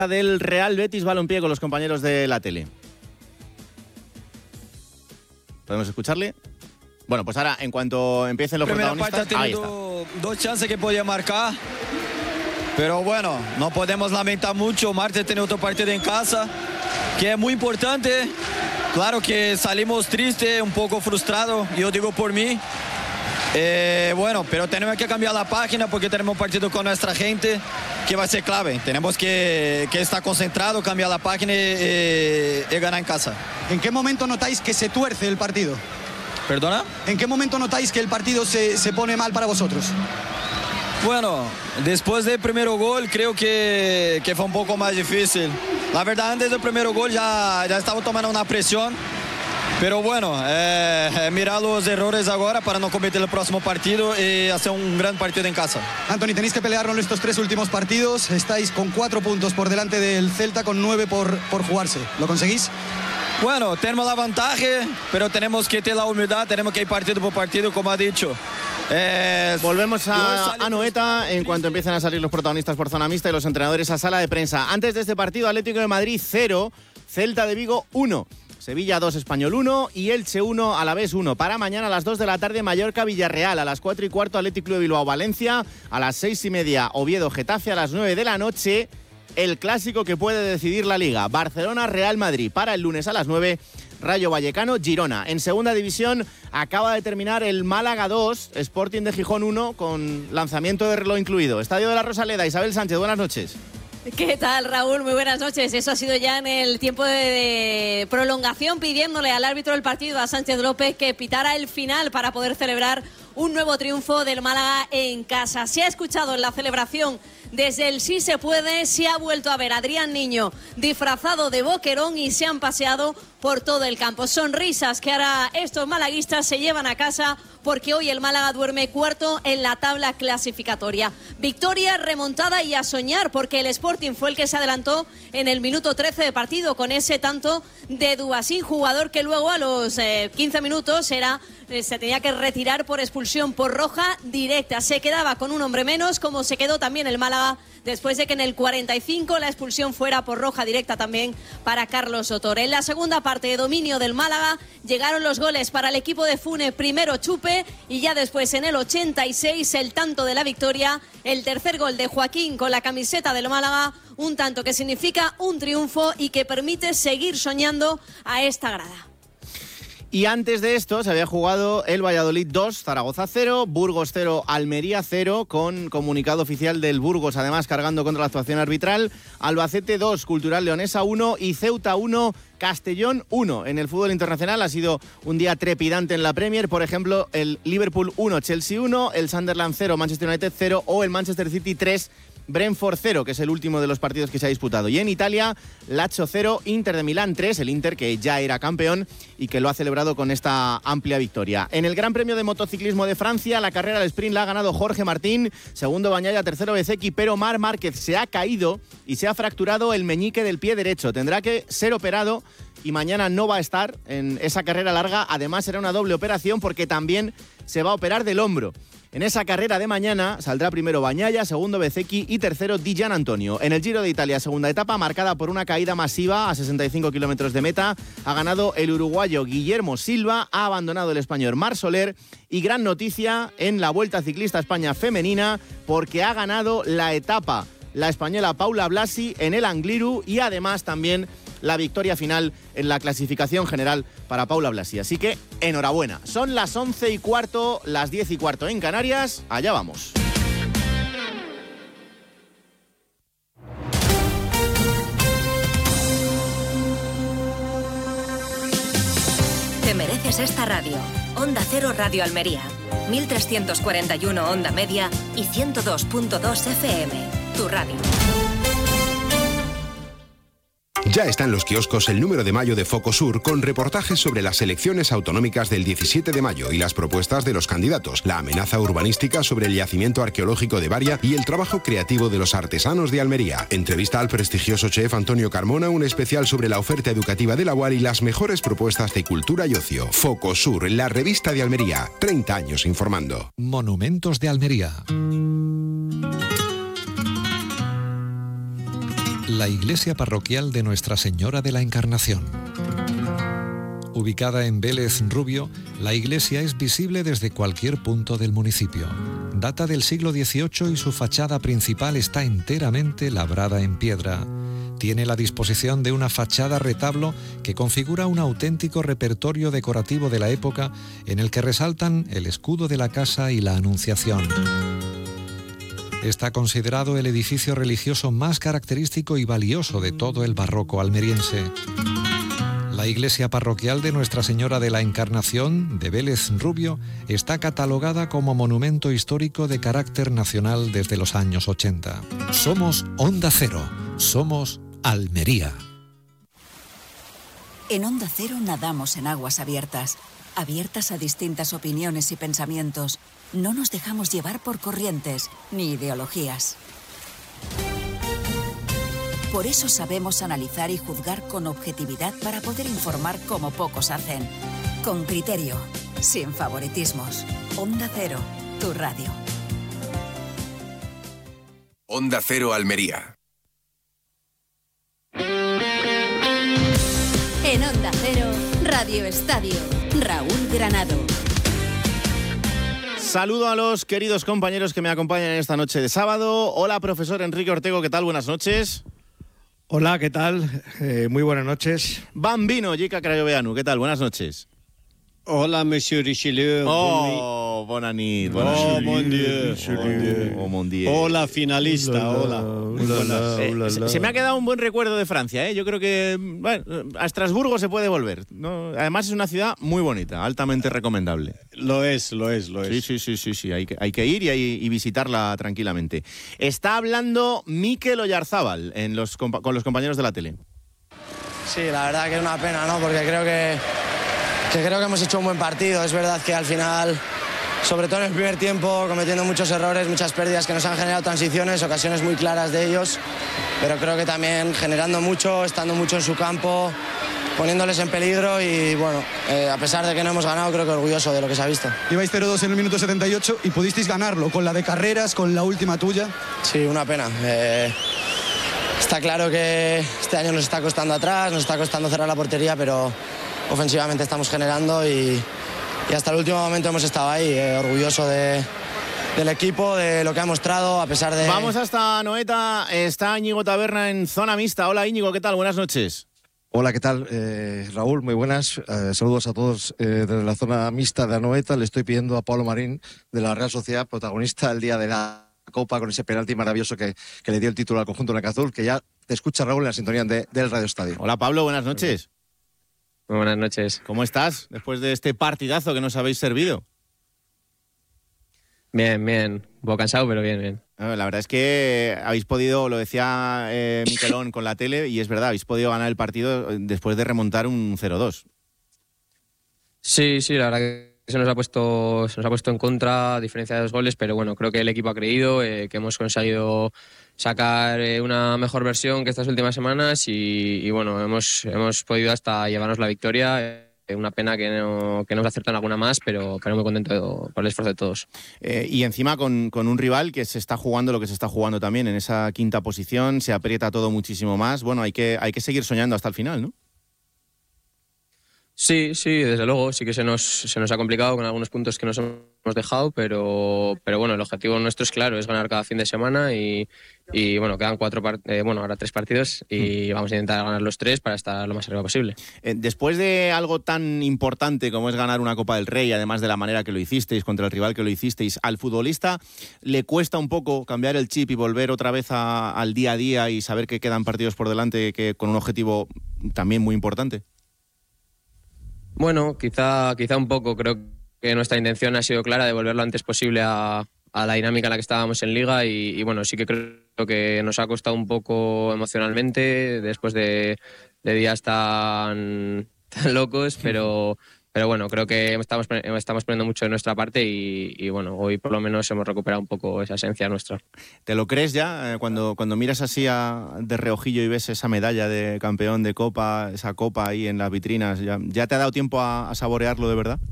del Real Betis Balompié con los compañeros de la tele. ¿Podemos escucharle? Bueno, pues ahora, en cuanto empiecen los protagonistas... Primera parte ha tenido dos chances que podía marcar, pero bueno, no podemos lamentar mucho. Martes tiene otro partido en casa, que es muy importante. Claro que salimos tristes, un poco frustrados, yo digo por mí. Bueno, pero tenemos que cambiar la página porque tenemos un partido con nuestra gente que va a ser clave. Tenemos que estar concentrados, cambiar la página y ganar en casa. ¿En qué momento notáis que se tuerce el partido? ¿Perdona? ¿En qué momento notáis que el partido se pone mal para vosotros? Bueno, después del primer gol creo que fue un poco más difícil. La verdad, antes del primer gol ya estaba tomando una presión. Pero bueno, mirar los errores ahora para no cometer el próximo partido y hacer un gran partido en casa. Anthony, tenéis que pelearlo en estos 3 últimos partidos. Estáis con 4 puntos por delante del Celta, con 9 por jugarse. ¿Lo conseguís? Bueno, tenemos la ventaja, pero tenemos que tener la humildad, tenemos que ir partido por partido, como ha dicho. Volvemos a Anoeta en cuanto empiezan a salir los protagonistas por zona mixta y los entrenadores a sala de prensa. Antes de este partido, Atlético de Madrid 0, Celta de Vigo 1. Sevilla 2, Español 1 y Elche 1, Alavés 1. Para mañana a las 2 de la tarde, Mallorca-Villarreal. A las 4:15, Athletic Club de Bilbao-Valencia. A las 6:30, Oviedo-Getafe. A las 9 de la noche, el clásico que puede decidir la Liga. Barcelona-Real Madrid. Para el lunes a las 9, Rayo Vallecano-Girona. En segunda división acaba de terminar el Málaga 2, Sporting de Gijón 1, con lanzamiento de reloj incluido. Estadio de la Rosaleda, Isabel Sánchez, buenas noches. ¿Qué tal, Raúl? Muy buenas noches. Eso ha sido ya en el tiempo de prolongación, pidiéndole al árbitro del partido, a Sánchez López, que pitara el final para poder celebrar un nuevo triunfo del Málaga en casa. Se ha escuchado en la celebración desde el Sí se puede, se ha vuelto a ver a Adrián Niño disfrazado de boquerón y se han paseado por todo el campo. Sonrisas que ahora estos malaguistas se llevan a casa porque hoy el Málaga duerme cuarto en la tabla clasificatoria. Victoria, remontada y a soñar porque el Sporting fue el que se adelantó en el minuto 13 de partido con ese tanto de Dubasín, jugador que luego a los 15 minutos se tenía que retirar por expulsión por roja directa. Se quedaba con un hombre menos, como se quedó también el Málaga después de que en el 45 la expulsión fuera por roja directa también para Carlos Sotor. En la segunda parte de dominio del Málaga llegaron los goles para el equipo de Funes, primero Chupe y ya después en el 86 el tanto de la victoria, el tercer gol de Joaquín con la camiseta del Málaga, un tanto que significa un triunfo y que permite seguir soñando a esta grada. Y antes de esto se había jugado el Valladolid 2, Zaragoza 0, Burgos 0, Almería 0, con comunicado oficial del Burgos, además cargando contra la actuación arbitral. Albacete 2, Cultural Leonesa 1 y Ceuta 1, Castellón 1. En el fútbol internacional ha sido un día trepidante en la Premier. Por ejemplo, el Liverpool 1, Chelsea 1, el Sunderland 0, Manchester United 0 o el Manchester City 3, Brentford 0, que es el último de los partidos que se ha disputado. Y en Italia, Lazio 0, Inter de Milán 3, el Inter que ya era campeón y que lo ha celebrado con esta amplia victoria. En el Gran Premio de Motociclismo de Francia, la carrera del sprint la ha ganado Jorge Martín, segundo Bagnaia, tercero Bezzecchi, pero Marc Márquez se ha caído y se ha fracturado el meñique del pie derecho. Tendrá que ser operado y mañana no va a estar en esa carrera larga. Además será una doble operación porque también se va a operar del hombro. En esa carrera de mañana saldrá primero Bagnaia, segundo Bezzecchi y tercero Di Gianantonio. En el Giro de Italia, segunda etapa marcada por una caída masiva a 65 kilómetros de meta, ha ganado el uruguayo Guillermo Silva, ha abandonado el español Marc Soler y gran noticia en la Vuelta Ciclista España femenina porque ha ganado la etapa la española Paula Blasi en el Angliru y además también la victoria final en la clasificación general para Paula Blasi. Así que enhorabuena. Son las 11:15, las 10:15 en Canarias. Allá vamos. Te mereces esta radio. Onda Cero Radio Almería. 1341 Onda Media y 102.2 FM. Tu radio. Ya está en los kioscos el número de mayo de Focosur con reportajes sobre las elecciones autonómicas del 17 de mayo y las propuestas de los candidatos, la amenaza urbanística sobre el yacimiento arqueológico de Baria y el trabajo creativo de los artesanos de Almería. Entrevista al prestigioso chef Antonio Carmona, un especial sobre la oferta educativa de la UAR y las mejores propuestas de cultura y ocio. Focosur, la revista de Almería. 30 años informando. Monumentos de Almería. la iglesia parroquial de Nuestra Señora de la Encarnación. Ubicada en Vélez Rubio, la iglesia es visible desde cualquier punto del municipio. Data del siglo XVIII y su fachada principal está enteramente labrada en piedra. Tiene la disposición de una fachada retablo que configura un auténtico repertorio decorativo de la época en el que resaltan el escudo de la casa y la Anunciación. Está considerado el edificio religioso más característico y valioso de todo el barroco almeriense. La iglesia parroquial de Nuestra Señora de la Encarnación de Vélez Rubio está catalogada como monumento histórico de carácter nacional desde los años 80. Somos Onda Cero, somos Almería. En Onda Cero nadamos en aguas abiertas, abiertas a distintas opiniones y pensamientos. No nos dejamos llevar por corrientes ni ideologías. Por eso sabemos analizar y juzgar con objetividad para poder informar como pocos hacen. Con criterio, sin favoritismos. Onda Cero, tu radio. Onda Cero Almería. En Onda Cero, Radio Estadio, Raúl Granado. Saludo a los queridos compañeros que me acompañan esta noche de sábado. Hola, profesor Enrique Ortego, ¿qué tal? Buenas noches. Hola, ¿qué tal? Muy buenas noches. Bambino, Jica Crayoveanu, ¿qué tal? Buenas noches. Hola, Monsieur Richelieu. Oh, bona nit. Oh, mon Dieu. Oh, mon Dieu. Hola, finalista. Hola. Se me ha quedado un buen recuerdo de Francia, ¿eh? Yo creo que bueno, a Estrasburgo se puede volver, ¿no? Además es una ciudad muy bonita, altamente recomendable. Lo es. Sí. Hay que ir y visitarla tranquilamente. Está hablando Mikel Oyarzábal con los compañeros de la tele. Sí, la verdad que es una pena, ¿no? Porque creo que hemos hecho un buen partido. Es verdad que al final, sobre todo en el primer tiempo, cometiendo muchos errores, muchas pérdidas que nos han generado transiciones, ocasiones muy claras de ellos, pero creo que también generando mucho, estando mucho en su campo, poniéndoles en peligro y bueno, a pesar de que no hemos ganado, creo que orgulloso de lo que se ha visto. Ibais 0-2 en el minuto 78 y pudisteis ganarlo con la de Carreras, con la última tuya. Sí, una pena. Está claro que este año nos está costando atrás, nos está costando cerrar la portería, pero ofensivamente estamos generando y hasta el último momento hemos estado ahí, orgulloso del equipo, de lo que ha mostrado, a pesar de... Vamos hasta Anoeta, está Íñigo Taberna en zona mixta. Hola Íñigo, ¿qué tal? Buenas noches. Hola, ¿qué tal? Raúl, muy buenas. Saludos a todos desde la zona mixta de Anoeta. Le estoy pidiendo a Pablo Marín, de la Real Sociedad, protagonista el día de la Copa, con ese penalti maravilloso que le dio el título al conjunto blanquiazul, que ya te escucha, Raúl, en la sintonía del Radio Estadio. Hola Pablo, buenas noches. Muy buenas noches. ¿Cómo estás después de este partidazo que nos habéis servido? Bien. Un poco cansado, pero bien. La verdad es que habéis podido, lo decía Miquelón con la tele, y es verdad, habéis podido ganar el partido después de remontar un 0-2. Sí, la verdad que se nos ha puesto en contra, a diferencia de 2 goles, pero bueno, creo que el equipo ha creído, que hemos conseguido sacar una mejor versión que estas últimas semanas y bueno, hemos podido hasta llevarnos la victoria. Una pena que no hemos acertado en alguna más, pero muy contento por el esfuerzo de todos. Y encima con un rival que se está jugando lo que se está jugando también en esa quinta posición, se aprieta todo muchísimo más. Bueno, hay que seguir soñando hasta el final, ¿no? Sí, desde luego, sí que se nos ha complicado con algunos puntos que nos hemos dejado, pero bueno, el objetivo nuestro es claro, es ganar cada fin de semana y bueno, quedan ahora 3 partidos y vamos a intentar ganar los 3 para estar lo más arriba posible. Después de algo tan importante como es ganar una Copa del Rey, además de la manera que lo hicisteis, contra el rival que lo hicisteis, ¿al futbolista le cuesta un poco cambiar el chip y volver otra vez al día a día y saber que quedan partidos por delante con un objetivo también muy importante? Bueno, quizá un poco. Creo que nuestra intención ha sido clara de volver lo antes posible a la dinámica en la que estábamos en Liga y bueno, sí que creo que nos ha costado un poco emocionalmente después de días tan locos, pero bueno, creo que estamos poniendo mucho de nuestra parte y bueno, hoy por lo menos hemos recuperado un poco esa esencia nuestra. ¿Te lo crees ya cuando miras así de reojillo y ves esa medalla de campeón de Copa, esa copa ahí en las vitrinas? ¿Ya te ha dado tiempo a saborearlo de verdad?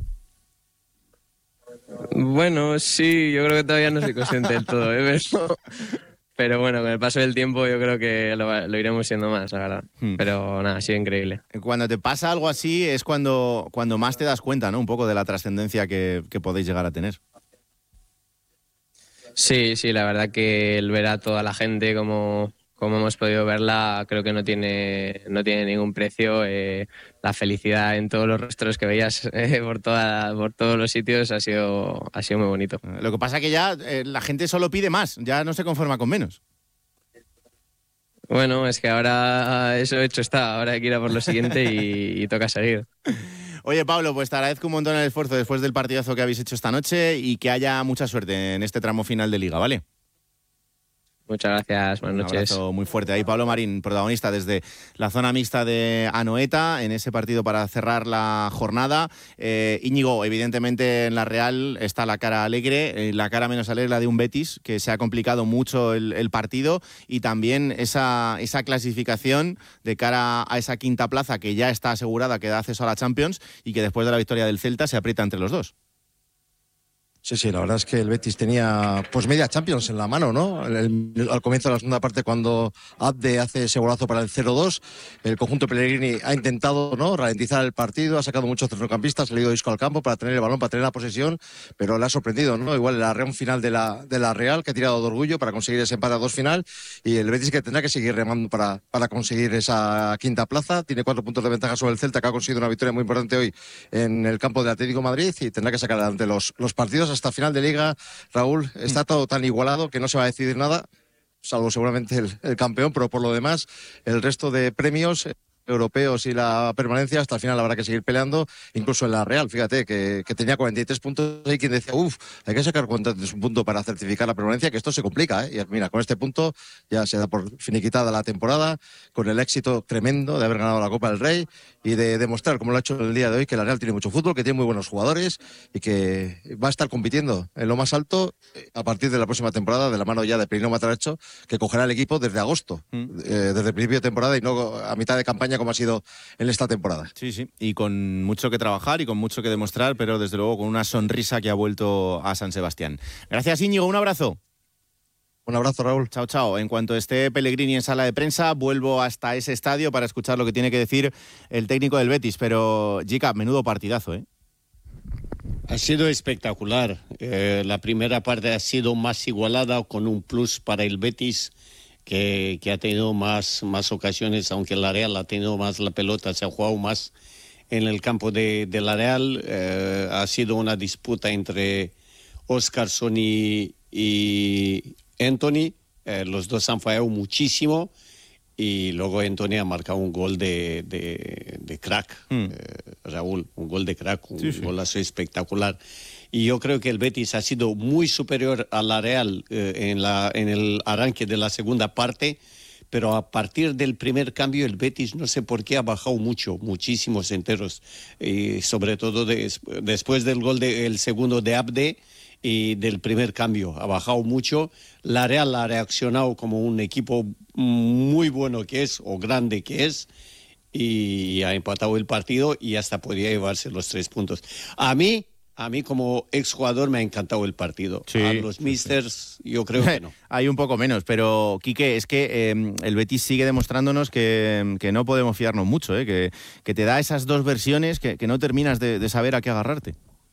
Bueno, sí, yo creo que todavía no soy consciente del todo, Pero bueno, con el paso del tiempo yo creo que lo iremos siendo más, la verdad. Pero nada, ha sido increíble. Cuando te pasa algo así es cuando más te das cuenta, ¿no? Un poco de la trascendencia que podéis llegar a tener. Sí, la verdad que el ver a toda la gente como hemos podido verla, creo que no tiene ningún precio. La felicidad en todos los rostros que veías por todos los sitios ha sido muy bonito. Lo que pasa es que ya la gente solo pide más, ya no se conforma con menos. Bueno, es que ahora eso hecho está, ahora hay que ir a por lo siguiente y toca seguir. Oye, Pablo, pues te agradezco un montón el esfuerzo después del partidazo que habéis hecho esta noche y que haya mucha suerte en este tramo final de Liga, ¿vale? Muchas gracias, buenas noches. Un abrazo muy fuerte. Ahí Pablo Marín, protagonista desde la zona mixta de Anoeta, en ese partido para cerrar la jornada. Íñigo, evidentemente en la Real está la cara alegre, la cara menos alegre la de un Betis, que se ha complicado mucho el partido, y también esa clasificación de cara a esa quinta plaza que ya está asegurada, que da acceso a la Champions, y que después de la victoria del Celta se aprieta entre los dos. Sí, la verdad es que el Betis tenía pues media Champions en la mano, ¿no? Al comienzo de la segunda parte, cuando Abde hace ese golazo para el 0-2, el conjunto Pellegrini ha intentado, ¿no?, ralentizar el partido, ha sacado muchos centrocampistas, ha salido Isco al campo para tener el balón, para tener la posesión, pero le ha sorprendido, ¿no? Igual el arreón final de la Real, que ha tirado de orgullo para conseguir ese empate a 2 final, y el Betis que tendrá que seguir remando para conseguir esa quinta plaza. Tiene 4 puntos de ventaja sobre el Celta, que ha conseguido una victoria muy importante hoy en el campo del Atlético de Madrid, y tendrá que sacar adelante los partidos hasta final de Liga. Raúl, está todo tan igualado que no se va a decidir nada, salvo seguramente el campeón, pero por lo demás el resto de premios europeos y la permanencia hasta el final habrá que seguir peleando, incluso en la Real, fíjate que tenía 43 puntos, hay quien decía, hay que sacar un punto para certificar la permanencia, que esto se complica, y mira, con este punto ya se da por finiquitada la temporada, con el éxito tremendo de haber ganado la Copa del Rey y de demostrar, como lo ha hecho el día de hoy, que la Real tiene mucho fútbol, que tiene muy buenos jugadores y que va a estar compitiendo en lo más alto a partir de la próxima temporada, de la mano ya de Pirino Mataracho, que cogerá el equipo desde agosto, desde el principio de temporada y no a mitad de campaña como ha sido en esta temporada. Sí, y con mucho que trabajar y con mucho que demostrar, pero desde luego con una sonrisa que ha vuelto a San Sebastián. Gracias, Íñigo, un abrazo. Un abrazo, Raúl. Chao. En cuanto esté Pellegrini en sala de prensa, vuelvo hasta ese estadio para escuchar lo que tiene que decir el técnico del Betis, pero Gica, menudo partidazo, ¿eh? Ha sido espectacular. La primera parte ha sido más igualada, con un plus para el Betis, que ha tenido más ocasiones, aunque la Real ha tenido más la pelota, se ha jugado más en el campo de la Real. Ha sido una disputa entre Óscarson y Anthony. Los dos han fallado muchísimo y luego Anthony ha marcado un gol de crack, Raúl, un gol de crack, un golazo espectacular. Y yo creo que el Betis ha sido muy superior a la Real en el arranque de la segunda parte, pero a partir del primer cambio el Betis no sé por qué ha bajado muchísimos enteros, y sobre todo después del gol el segundo de Abde y del primer cambio ha bajado mucho. La Real ha reaccionado como un equipo muy bueno que es, o grande que es, y ha empatado el partido y hasta podía llevarse los 3 puntos. A mí como exjugador me ha encantado el partido. A los misters yo creo que no. Hay un poco menos, pero Quique, es que el Betis sigue demostrándonos que no podemos fiarnos mucho, que te da esas dos versiones que no terminas de saber a qué agarrarte.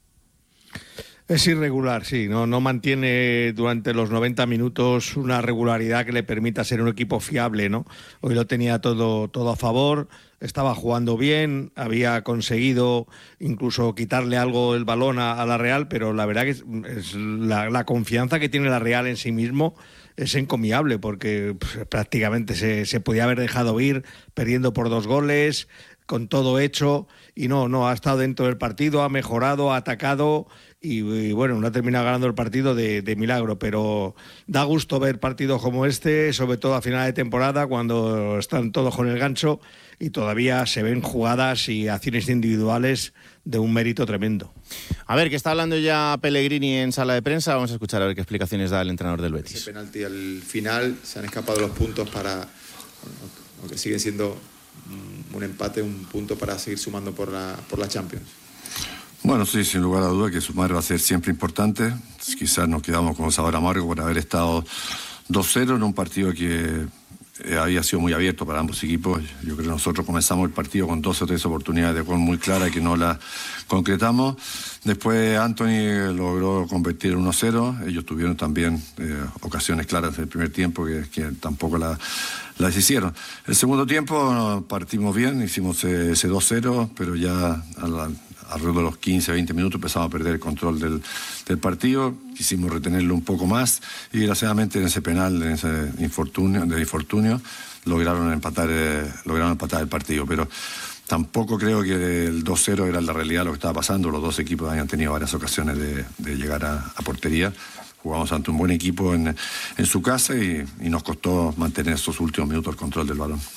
Es irregular, sí, no mantiene durante los 90 minutos una regularidad que le permita ser un equipo fiable, ¿no? Hoy lo tenía todo a favor, estaba jugando bien, había conseguido incluso quitarle algo el balón a la Real, pero la verdad que es la confianza que tiene la Real en sí mismo es encomiable, porque prácticamente se podía haber dejado ir perdiendo por 2 goles, con todo hecho, y no, ha estado dentro del partido, ha mejorado, ha atacado y bueno, no ha terminado ganando el partido de milagro, pero da gusto ver partidos como este, sobre todo a final de temporada, cuando están todos con el gancho y todavía se ven jugadas y acciones individuales de un mérito tremendo. A ver, que está hablando ya Pellegrini en sala de prensa, vamos a escuchar a ver qué explicaciones da el entrenador del Betis. Ese penalti al final, se han escapado los puntos para, aunque siguen siendo un empate, un punto para seguir sumando por la Champions. Bueno, sí, sin lugar a duda que sumar va a ser siempre importante. Quizás nos quedamos con sabor amargo por haber estado 2-0 en un partido que había sido muy abierto para ambos equipos. Yo creo que nosotros comenzamos el partido con 2 o 3 oportunidades de gol muy claras que no las concretamos. Después Anthony logró convertir en 1-0. Ellos tuvieron también ocasiones claras en el primer tiempo que tampoco las hicieron. El segundo tiempo partimos bien, hicimos ese 2-0, pero ya alrededor de los 15, 20 minutos empezamos a perder el control del partido. Quisimos retenerlo un poco más y desgraciadamente en ese penal, en ese infortunio, lograron empatar el partido. Pero tampoco creo que el 2-0 era la realidad de lo que estaba pasando. Los dos equipos habían tenido varias ocasiones de llegar a portería. Jugamos ante un buen equipo en su casa y nos costó mantener esos últimos minutos el control del balón.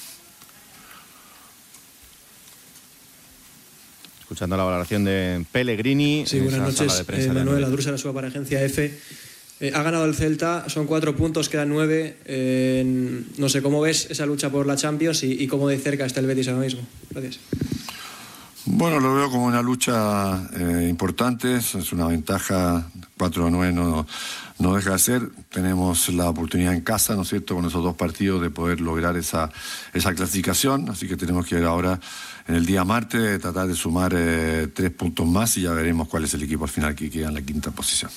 Escuchando la valoración de Pellegrini. Sí, buenas noches. Manuel Adrúzar, su para Agencia F. Ha ganado el Celta, son 4 puntos, quedan 9. No sé, ¿cómo ves esa lucha por la Champions y cómo de cerca está el Betis ahora mismo? Gracias. Bueno, lo veo como una lucha importante, es una ventaja, 4-9 no deja de ser. Tenemos la oportunidad en casa, ¿no es cierto?, con esos 2 partidos de poder lograr esa clasificación, así que tenemos que ir ahora en el día martes, tratar de sumar 3 puntos más y ya veremos cuál es el equipo al final que queda en la 5ª posición.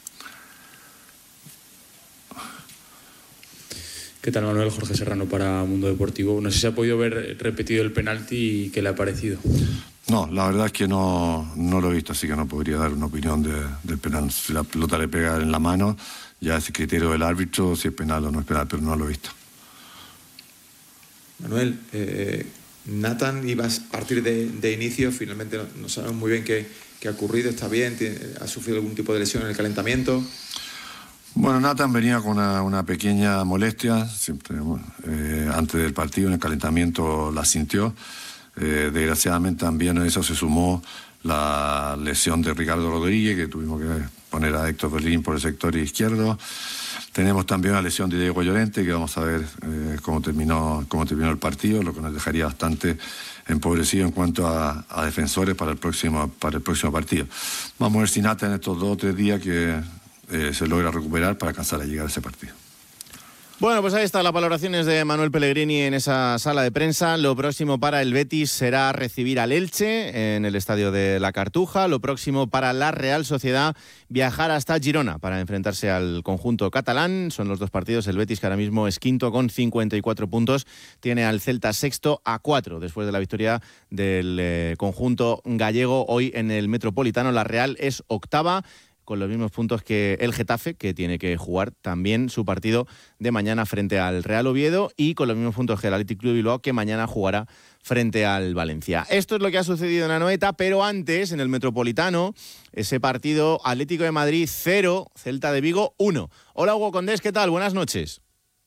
¿Qué tal, Manuel? Jorge Serrano para Mundo Deportivo. No sé si ha podido ver repetido el penalti y qué le ha parecido. No, la verdad es que no lo he visto, así que no podría dar una opinión del penal. Si la pelota le pega en la mano, ya es el criterio del árbitro, si es penal o no es penal, pero no lo he visto. Manuel, Nathan iba a partir de inicio, finalmente no sabemos muy bien qué ha ocurrido, está bien, ha sufrido algún tipo de lesión en el calentamiento. Bueno, Nathan venía con una pequeña molestia, siempre, antes del partido, en el calentamiento la sintió. Desgraciadamente también a eso se sumó la lesión de Ricardo Rodríguez, que tuvimos que poner a Héctor Belín por el sector izquierdo. Tenemos también la lesión de Diego Llorente, que vamos a ver cómo terminó el partido, lo que nos dejaría bastante empobrecido en cuanto a defensores para el próximo partido. Vamos a ver si Nathan en estos 2 o 3 días que se logra recuperar para alcanzar a llegar a ese partido. Bueno, pues ahí están las valoraciones de Manuel Pellegrini en esa sala de prensa. Lo próximo para el Betis será recibir al Elche en el estadio de la Cartuja. Lo próximo para la Real Sociedad, viajar hasta Girona para enfrentarse al conjunto catalán. Son los 2 partidos. El Betis, que ahora mismo es 5º con 54 puntos, tiene al Celta 6º a 4 después de la victoria del conjunto gallego hoy en el Metropolitano. La Real es 8ª, con los mismos puntos que el Getafe, que tiene que jugar también su partido de mañana frente al Real Oviedo, y con los mismos puntos que el Athletic Club Bilbao, que mañana jugará frente al Valencia. Esto es lo que ha sucedido en Anoeta, pero antes, en el Metropolitano, ese partido: Atlético de Madrid 0, Celta de Vigo 1. Hola, Hugo Condés, ¿qué tal? Buenas noches.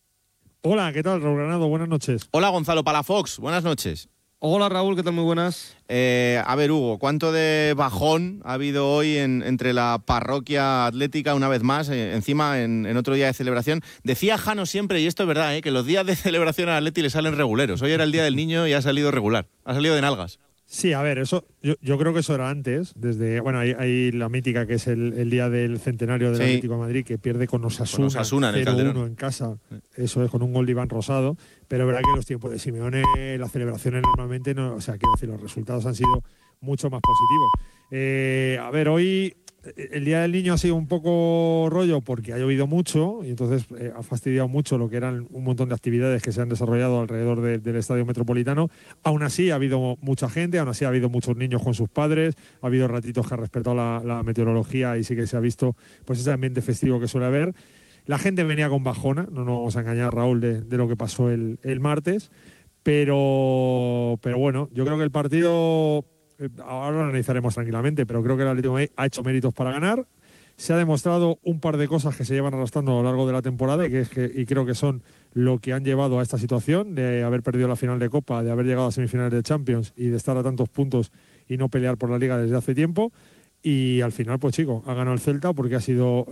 Hola, ¿qué tal, Raúl Granado? Buenas noches. Hola, Gonzalo Palafox, buenas noches. Hola, Raúl, ¿qué tal? Muy buenas. A ver, Hugo, ¿cuánto de bajón ha habido hoy entre la parroquia atlética una vez más, encima en otro día de celebración? Decía Jano siempre, y esto es verdad, que los días de celebración al Atleti le salen reguleros. Hoy era el Día del Niño y ha salido regular, ha salido de nalgas. Sí, a ver, eso yo creo que eso era antes, desde, bueno, hay la mítica que es el día del centenario del Atlético de Madrid, que pierde con Osasuna en el Calderón 0-1 en casa, eso es, con un gol de Iván Rosado, pero es verdad que los tiempos de Simeone, las celebraciones normalmente, no, o sea, quiero decir, los resultados han sido mucho más positivos. A ver, hoy el Día del Niño ha sido un poco rollo porque ha llovido mucho y entonces ha fastidiado mucho lo que eran un montón de actividades que se han desarrollado alrededor del Estadio Metropolitano. Aún así ha habido mucha gente, aún así ha habido muchos niños con sus padres, ha habido ratitos que han respetado la meteorología y sí que se ha visto pues ese ambiente festivo que suele haber. La gente venía con bajona, no nos vamos a engañar, Raúl, de lo que pasó el martes, pero bueno, yo creo que el partido, ahora lo analizaremos tranquilamente, pero creo que el Atlético de Madrid ha hecho méritos para ganar. Se ha demostrado un par de cosas que se llevan arrastrando a lo largo de la temporada y creo que son lo que han llevado a esta situación, de haber perdido la final de Copa, de haber llegado a semifinales de Champions y de estar a tantos puntos y no pelear por la Liga desde hace tiempo. Y al final, pues chico, ha ganado el Celta porque ha sido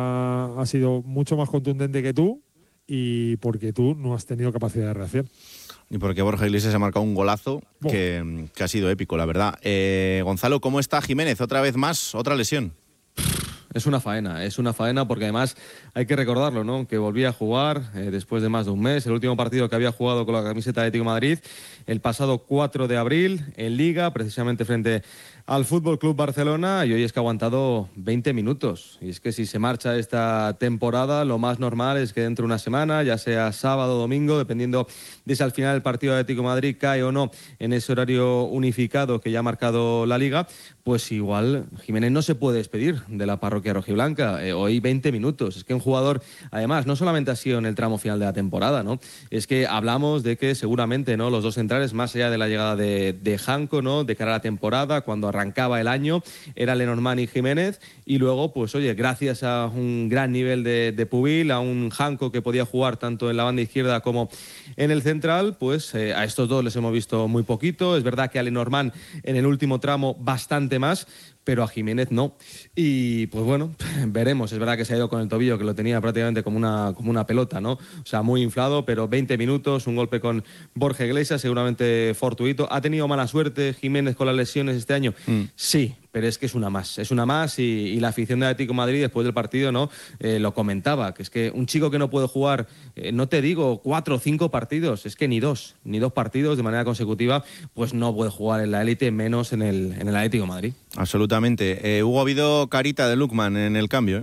mucho más contundente que tú y porque tú no has tenido capacidad de reacción. Y porque Borja Iglesias ha marcado un golazo que ha sido épico, la verdad. Gonzalo, ¿cómo está Jiménez? Otra vez más, otra lesión. es una faena porque además hay que recordarlo, ¿no? Que volvía a jugar después de más de un mes, el último partido que había jugado con la camiseta de Atlético de Madrid el pasado 4 de abril en Liga, precisamente frente al Fútbol Club Barcelona, y hoy es que ha aguantado 20 minutos. Y es que si se marcha esta temporada, lo más normal es que dentro de una semana, ya sea sábado o domingo, dependiendo de si al final el partido de Atlético de Madrid cae o no en ese horario unificado que ya ha marcado la Liga, pues igual Jiménez no se puede despedir de la parroquia rojiblanca. Hoy 20 minutos. Es que un jugador, además, no solamente ha sido en el tramo final de la temporada, ¿no? Es que hablamos de que seguramente, ¿no?, los dos centrales, más allá de la llegada de Janko, ¿no?, de cara a la temporada, cuando arrancaba el año, era Lenormand y Jiménez, y luego, pues oye, gracias a un gran nivel de Pubil, a un Janko que podía jugar tanto en la banda izquierda como en el central, pues a estos dos les hemos visto muy poquito. Es verdad que a Lenormand en el último tramo bastante más, pero a Jiménez no. Y pues bueno, veremos. Es verdad que se ha ido con el tobillo, que lo tenía prácticamente como una pelota, ¿no? O sea, muy inflado, pero 20 minutos, un golpe con Borja Iglesias, seguramente fortuito. ¿Ha tenido mala suerte Jiménez con las lesiones este año? Sí, pero es que es una más, y la afición de Atlético de Madrid después del partido, ¿no?, lo comentaba, que es que un chico que no puede jugar, no te digo 4 o 5 partidos, es que ni dos partidos de manera consecutiva, pues no puede jugar en la élite, menos en el Atlético de Madrid. Absolutamente. Hugo, ha habido carita de Lookman en el cambio,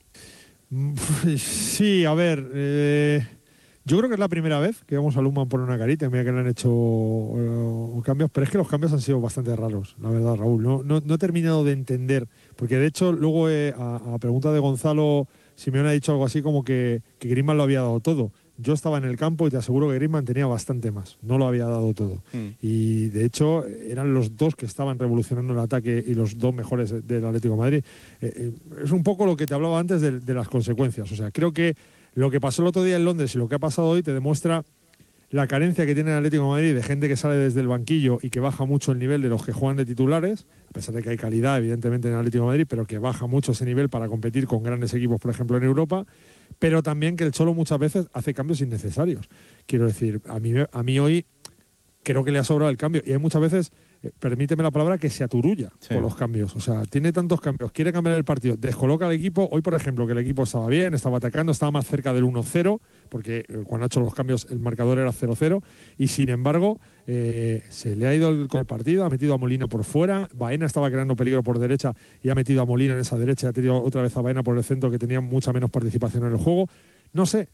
¿eh? Sí, a ver, yo creo que es la primera vez que vamos a Lookman por una carita. Mira que le han hecho cambios, pero es que los cambios han sido bastante raros, la verdad, Raúl. No he terminado de entender, porque de hecho luego a pregunta de Gonzalo, Simeone ha dicho algo así como que Griezmann lo había dado todo. Yo estaba en el campo y te aseguro que Griezmann tenía bastante más, no lo había dado todo. Y de hecho eran los dos que estaban revolucionando el ataque y los dos mejores del Atlético de Madrid. Es un poco lo que te hablaba antes de las consecuencias. O sea, creo que lo que pasó el otro día en Londres y lo que ha pasado hoy te demuestra la carencia que tiene el Atlético de Madrid de gente que sale desde el banquillo y que baja mucho el nivel de los que juegan de titulares, a pesar de que hay calidad evidentemente en el Atlético de Madrid, pero que baja mucho ese nivel para competir con grandes equipos, por ejemplo en Europa, pero también que el Cholo muchas veces hace cambios innecesarios. Quiero decir, a mí hoy creo que le ha sobrado el cambio, y hay muchas veces, permíteme la palabra, que se aturulla con los cambios. O sea, tiene tantos cambios, quiere cambiar el partido, descoloca al equipo. Hoy, por ejemplo, que el equipo estaba bien, estaba atacando, estaba más cerca del 1-0, porque cuando ha hecho los cambios el marcador era 0-0, y sin embargo se le ha ido con el partido, ha metido a Molina por fuera, Baena estaba creando peligro por derecha y ha metido a Molina en esa derecha, y ha tenido otra vez a Baena por el centro, que tenía mucha menos participación en el juego. No sé,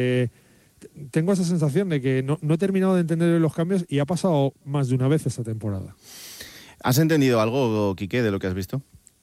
tengo esa sensación de que no he terminado de entender los cambios, y ha pasado más de una vez esta temporada. ¿Has entendido algo, Quique, de lo que has visto?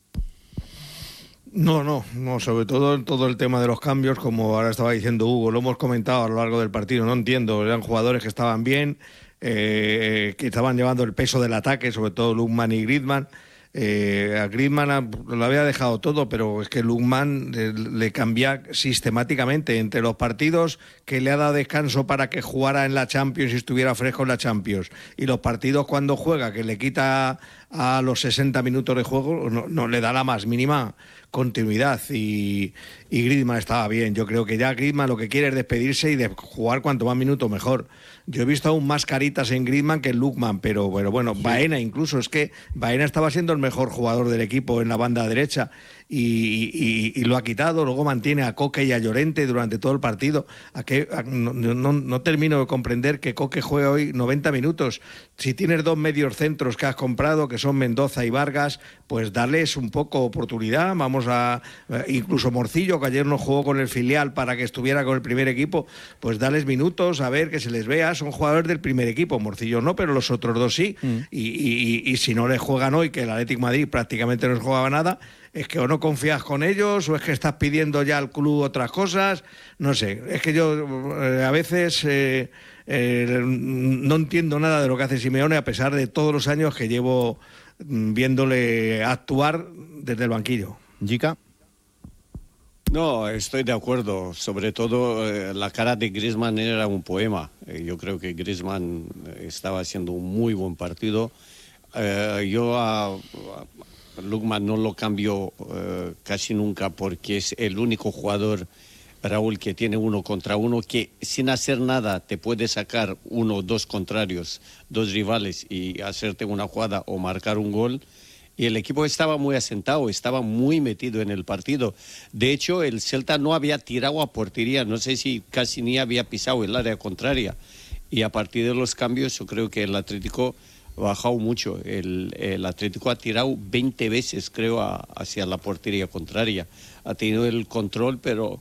No, sobre todo el tema de los cambios, como ahora estaba diciendo Hugo, lo hemos comentado a lo largo del partido, no entiendo, eran jugadores que estaban bien, que estaban llevando el peso del ataque, sobre todo Lookman y Griezmann. A Griezmann lo había dejado todo, pero es que Lookman le cambia sistemáticamente entre los partidos que le ha dado descanso para que jugara en la Champions y estuviera fresco en la Champions, y los partidos cuando juega, que le quita a los 60 minutos de juego, no le da la más mínima continuidad, y Griezmann estaba bien. Yo creo que ya Griezmann lo que quiere es despedirse y de jugar cuanto más minutos mejor. Yo he visto aún más caritas en Griezmann que en Lookman, pero bueno, sí. Baena incluso, es que Baena estaba siendo el mejor jugador del equipo en la banda derecha, y lo ha quitado. Luego mantiene a Coque y a Llorente durante todo el partido. No termino de comprender que Coque juegue hoy 90 minutos. Si tienes dos medios centros que has comprado, que son Mendoza y Vargas, pues darles un poco oportunidad. Vamos a... Incluso Morcillo, que ayer no jugó con el filial para que estuviera con el primer equipo, pues darles minutos, a ver, que se les vea. Son jugadores del primer equipo. Morcillo no, pero los otros dos sí. Y si no les juegan hoy, que el Atlético de Madrid prácticamente no les jugaba nada, es que o no confías con ellos, o es que estás pidiendo ya al club otras cosas. No sé, es que yo a veces no entiendo nada de lo que hace Simeone, a pesar de todos los años que llevo viéndole actuar desde el banquillo. ¿Jica? No, estoy de acuerdo. Sobre todo la cara de Griezmann era un poema. Yo creo que Griezmann estaba haciendo un muy buen partido. Yo a Lookman no lo cambio casi nunca, porque es el único jugador, Raúl, que tiene 1 contra 1, que sin hacer nada te puede sacar 1 o 2 contrarios, 2 rivales, y hacerte una jugada o marcar un gol. y el equipo estaba muy asentado, estaba muy metido en el partido. De hecho, el Celta no había tirado a portería, no sé si casi ni había pisado el área contraria. Y a partir de los cambios, yo creo que el Atlético ha bajado mucho. El Atlético ha tirado 20 veces, creo, hacia la portería contraria. Ha tenido el control, pero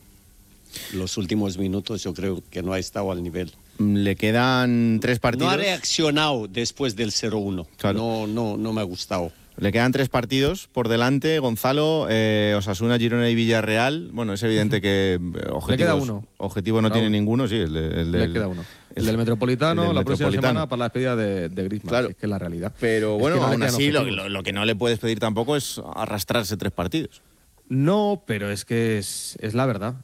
los últimos minutos yo creo que no ha estado al nivel. Le quedan 3 partidos. No ha reaccionado después del 0-1. Claro. No me ha gustado. Le quedan 3 partidos por delante, Gonzalo, Osasuna, Girona y Villarreal. Bueno, es evidente que le queda uno. Objetivo no tiene ninguno, sí. Le queda uno. El del Metropolitano, la próxima semana para la despedida de Griezmann, claro. Es que es la realidad. Pero bueno, aún así, lo que no le puedes pedir tampoco es arrastrarse 3 partidos. No, pero es que es la verdad,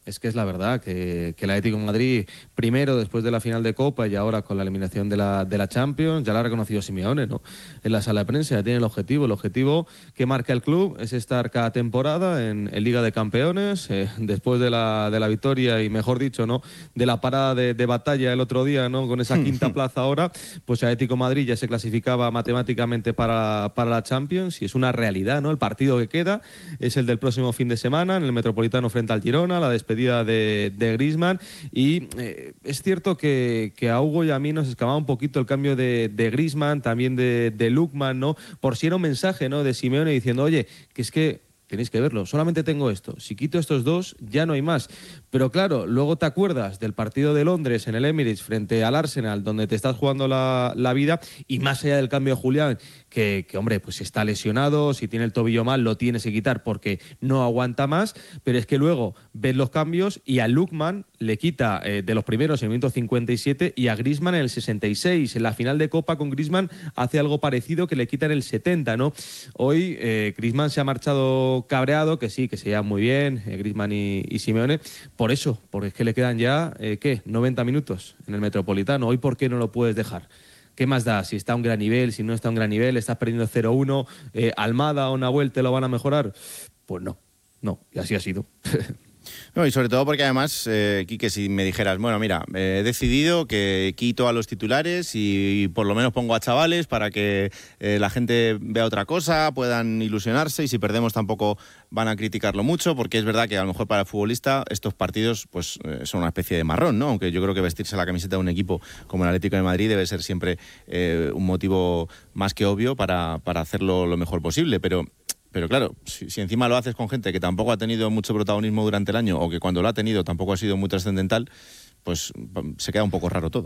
que el Atlético de Madrid, primero después de la final de Copa y ahora con la eliminación de la Champions, ya lo ha reconocido Simeone, ¿no? En la sala de prensa ya tiene el objetivo que marca el club es estar cada temporada en Liga de Campeones, después de la victoria y mejor dicho, ¿no? De la parada de batalla el otro día, ¿no? Con esa quinta plaza ahora, pues el Atlético de Madrid ya se clasificaba matemáticamente para la Champions y es una realidad, ¿no? El partido que queda es el del próximo fin de semana en el Metropolitano frente al Girona, la despedida de Griezmann y es cierto que a Hugo y a mí nos escamaba un poquito el cambio de Griezmann, también de Lookman, ¿no? Por si era un mensaje, ¿no? De Simeone diciendo, oye, que es que tenéis que verlo, solamente tengo esto, si quito estos 2 ya no hay más. Pero claro, luego te acuerdas del partido de Londres en el Emirates frente al Arsenal, donde te estás jugando la vida, y más allá del cambio de Julián, que hombre, pues si está lesionado, si tiene el tobillo mal, lo tienes que quitar porque no aguanta más, pero es que luego ves los cambios y a Lookman le quita de los primeros en el minuto 57 y a Griezmann en el 66. En la final de Copa con Griezmann hace algo parecido que le quita en el 70, ¿no? Hoy Griezmann se ha marchado cabreado, que sí, que se llevan muy bien, Griezmann y Simeone, por eso, porque es que le quedan ya, 90 minutos en el Metropolitano. Hoy, ¿por qué no lo puedes dejar? ¿Qué más da? Si está a un gran nivel, si no está a un gran nivel, estás perdiendo 0-1, Almada o Nahuel te lo van a mejorar. Pues no, y así ha sido. No, y sobre todo porque además, Quique, si me dijeras, bueno, mira, he decidido que quito a los titulares y por lo menos pongo a chavales para que la gente vea otra cosa, puedan ilusionarse y si perdemos tampoco van a criticarlo mucho, porque es verdad que a lo mejor para el futbolista estos partidos pues son una especie de marrón, ¿no? Aunque yo creo que vestirse la camiseta de un equipo como el Atlético de Madrid debe ser siempre un motivo más que obvio para hacerlo lo mejor posible, pero claro, si encima lo haces con gente que tampoco ha tenido mucho protagonismo durante el año o que cuando lo ha tenido tampoco ha sido muy trascendental, pues se queda un poco raro todo.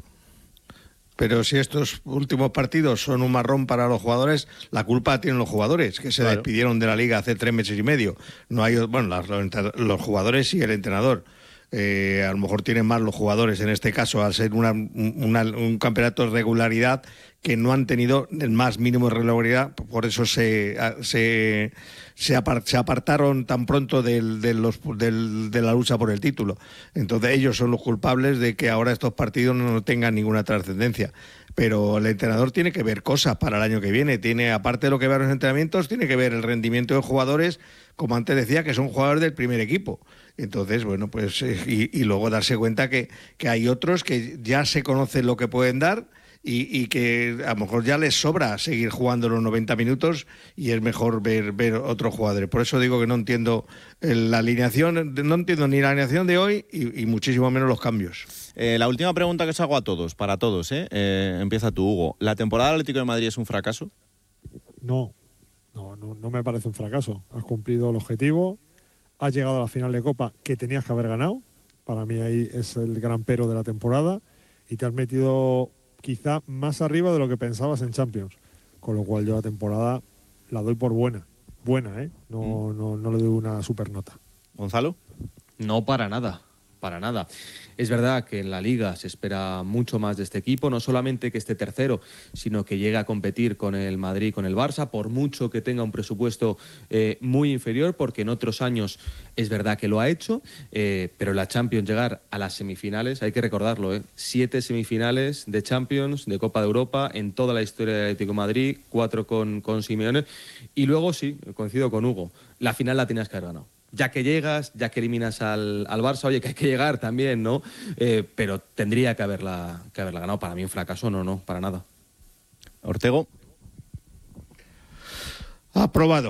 Pero si estos últimos partidos son un marrón para los jugadores, la culpa tienen los jugadores, que se despidieron de la Liga hace 3 meses y medio. No hay, bueno, los jugadores y el entrenador. A lo mejor tienen más los jugadores en este caso, al ser un campeonato de regularidad que no han tenido el más mínimo de regularidad, por eso se apartaron tan pronto de la lucha por el título. Entonces ellos son los culpables de que ahora estos partidos no tengan ninguna trascendencia. Pero el entrenador tiene que ver cosas para el año que viene. Tiene, aparte de lo que ve en los entrenamientos, tiene que ver el rendimiento de jugadores, como antes decía, que son jugadores del primer equipo. Entonces, bueno, pues y luego darse cuenta que hay otros que ya se conocen lo que pueden dar y que a lo mejor ya les sobra seguir jugando los 90 minutos y es mejor ver otros jugadores. Por eso digo que no entiendo la alineación, no entiendo ni la alineación de hoy y muchísimo menos los cambios. La última pregunta que os hago a todos, para todos, empieza tú, Hugo. ¿La temporada del Atlético de Madrid es un fracaso? No me parece un fracaso. Has cumplido el objetivo, has llegado a la final de Copa que tenías que haber ganado. Para mí ahí es el gran pero de la temporada y te has metido quizá más arriba de lo que pensabas en Champions, con lo cual yo la temporada la doy por buena, no le doy una super nota. ¿Gonzalo? No, para nada. Es verdad que en la Liga se espera mucho más de este equipo, no solamente que esté tercero, sino que llegue a competir con el Madrid, con el Barça, por mucho que tenga un presupuesto muy inferior, porque en otros años es verdad que lo ha hecho, pero la Champions, llegar a las semifinales, hay que recordarlo, 7 semifinales de Champions, de Copa de Europa, en toda la historia del Atlético de Madrid, 4 con Simeone, y luego sí, coincido con Hugo, la final la tenías que haber ganado. Ya que llegas, ya que eliminas al Barça, oye, que hay que llegar también, ¿no? Pero tendría que haberla ganado. Para mí un fracaso, no, para nada. Ortego. Aprobado